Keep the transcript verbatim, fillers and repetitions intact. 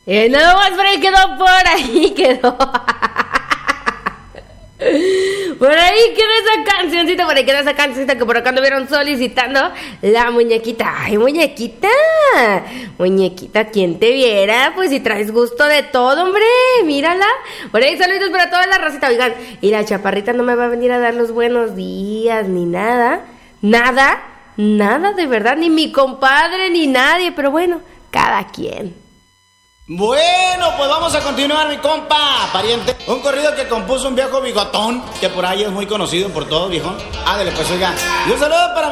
Eh, nada más por ahí quedó, por ahí quedó. Por ahí quedó esa cancioncita, por ahí quedó esa cancioncita que por acá anduvieron solicitando la muñequita. Ay, muñequita, muñequita, ¿quién te viera? Pues si traes gusto de todo, hombre, mírala. Por ahí saludos para toda la racita, oigan. Y la chaparrita no me va a venir a dar los buenos días, ni nada. Nada, nada de verdad, ni mi compadre, ni nadie. Pero bueno, cada quien. Bueno, pues vamos a continuar, mi compa, pariente. Un corrido que compuso un viejo bigotón, que por ahí es muy conocido por todos, viejón. Ándale, pues, oiga. Y un saludo para